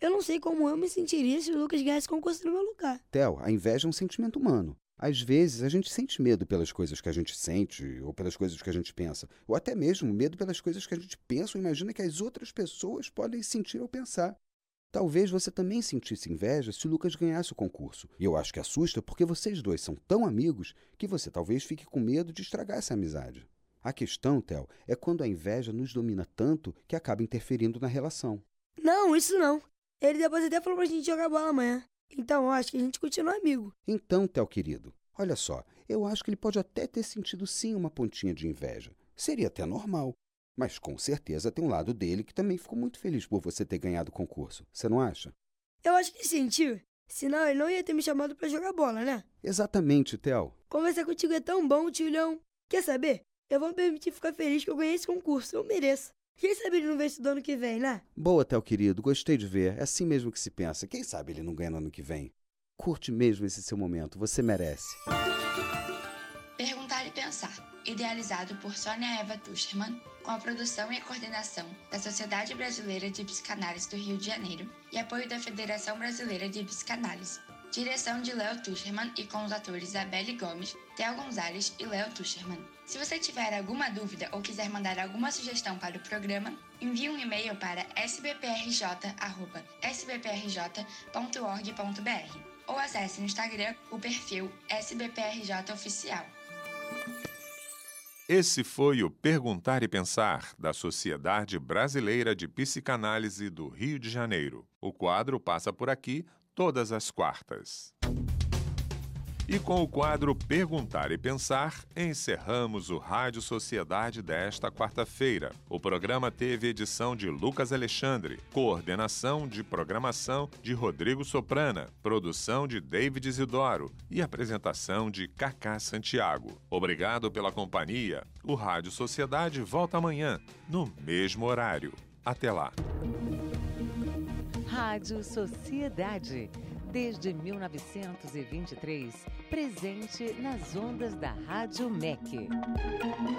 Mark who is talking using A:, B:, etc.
A: Eu não sei como eu me sentiria se o Lucas ganhasse concurso no meu lugar.
B: Theo, a inveja é um sentimento humano. Às vezes a gente sente medo pelas coisas que a gente sente, ou pelas coisas que a gente pensa, ou até mesmo medo pelas coisas que a gente pensa ou imagina que as outras pessoas podem sentir ou pensar. Talvez você também sentisse inveja se o Lucas ganhasse o concurso. E eu acho que assusta porque vocês dois são tão amigos que você talvez fique com medo de estragar essa amizade. A questão, Theo, é quando a inveja nos domina tanto que acaba interferindo na relação.
A: Não, isso não. Ele depois até falou pra gente jogar bola amanhã. Então eu acho que a gente continua amigo.
B: Então, Theo querido, olha só, eu acho que ele pode até ter sentido sim uma pontinha de inveja. Seria até normal. Mas com certeza tem um lado dele que também ficou muito feliz por você ter ganhado o concurso. Você não acha?
A: Eu acho que sentiu. Senão ele não ia ter me chamado pra jogar bola, né?
B: Exatamente, Theo.
A: Conversar contigo é tão bom, tio Leão. Quer saber? Eu vou me permitir ficar feliz que eu ganhei esse concurso. Eu mereço. Quem sabe ele não vem estudando ano que vem, né?
B: Boa, Theo querido. Gostei de ver. É assim mesmo que se pensa. Quem sabe ele não ganha no ano que vem. Curte mesmo esse seu momento. Você merece.
C: Perguntar e Pensar, idealizado por Sônia Eva Tuschermann, com a produção e a coordenação da Sociedade Brasileira de Psicanálise do Rio de Janeiro e apoio da Federação Brasileira de Psicanálise. Direção de Léo Tuschermann e com os atores Isabelle Gomes, Theo Gonzalez e Léo Tuschermann. Se você tiver alguma dúvida ou quiser mandar alguma sugestão para o programa, envie um e-mail para sbprj@sbprj.org.br ou acesse no Instagram o perfil SBPRJ Oficial.
D: Esse foi o Perguntar e Pensar, da Sociedade Brasileira de Psicanálise do Rio de Janeiro. O quadro passa por aqui todas as quartas. E com o quadro Perguntar e Pensar, encerramos o Rádio Sociedade desta quarta-feira. O programa teve edição de Lucas Alexandre, coordenação de programação de Rodrigo Soprana, produção de David Isidoro e apresentação de Cacá Santiago. Obrigado pela companhia. O Rádio Sociedade volta amanhã, no mesmo horário. Até lá.
E: Rádio Sociedade. Desde 1923, presente nas ondas da Rádio MEC.